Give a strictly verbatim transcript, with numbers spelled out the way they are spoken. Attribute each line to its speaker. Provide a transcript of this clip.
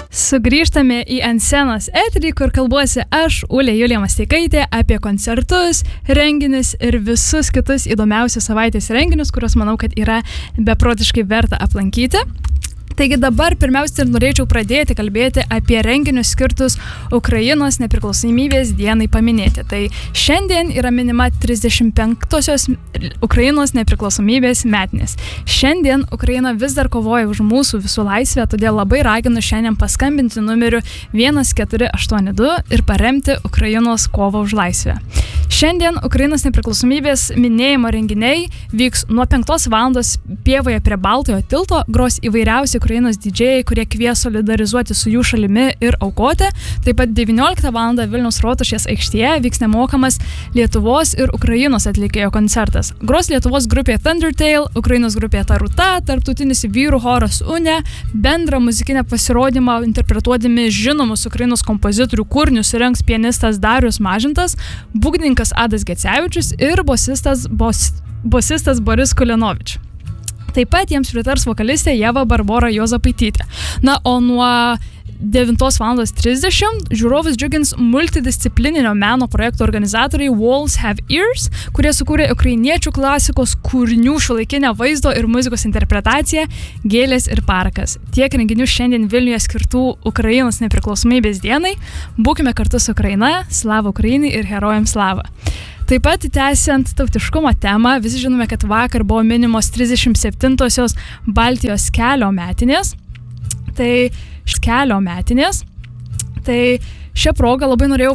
Speaker 1: Sugrįžtame į Ant scenos eterį, kur kalbuosi aš, Ulė Julija Masteikaitė, apie koncertus, renginius ir visus kitus įdomiausius savaitės renginius, kuriuos manau, kad yra beprotiškai verta aplankyti. Taigi dabar pirmiausia ir norėčiau pradėti kalbėti apie renginius skirtus Ukrainos nepriklausomybės dienai paminėti. Tai šiandien yra minima trisdešimt penktosios Ukrainos nepriklausomybės metinės. Šiandien Ukraina vis dar kovoja už mūsų visų laisvę, todėl labai raginu šiandien paskambinti numeriu vienas keturi aštuoni du ir paremti Ukrainos kovą už laisvę. Šiandien Ukrainos nepriklausomybės minėjimo renginiai vyks nuo penktos valandos pievoje prie Baltojo tilto, gros įvairiausi Ukrainos didžėjai, kurie kvies solidarizuoti su jų šalimi ir aukoti. Taip pat devynioliktą valandą Vilniaus Rotušės aikštėje vyks nemokamas Lietuvos ir Ukrainos atlikėjo koncertas. Gros Lietuvos grupė Thundertale, Ukrainos grupė Taruta, tarptautinis vyrų choras Unė, bendrą muzikinę pasirodymą interpretuodami žinomus Ukrainos kompozitorių kūrinius surengs pianistas Darius Mažintas, būgnininkas Adas Gecevičius ir bosistas, bos, bosistas Boris Kulenovič. Taip pat jiems pritars vokalistė Ieva Barbora Juozapaitytė. Na, o nuo devintos valandos trisdešimt žiūrovus džiugins multidisciplininio meno projekto organizatoriai Walls Have Ears, kurie sukūrė ukrainiečių klasikos kūrinių šiuolaikinę vaizdo ir muzikos interpretaciją Gėlės ir parkas. Tiek renginių šiandien Vilniuje skirtų Ukrainos nepriklausomybės dienai. Būkime kartu su Ukraina, slava Ukrainai ir herojams slava. Taip pat tęsiant tautiškumo temą, visi žinome, kad vakar buvo minimos trisdešimt septintosios Baltijos kelio metinės. Tai kelio metinės. Tai šią progą labai norėjau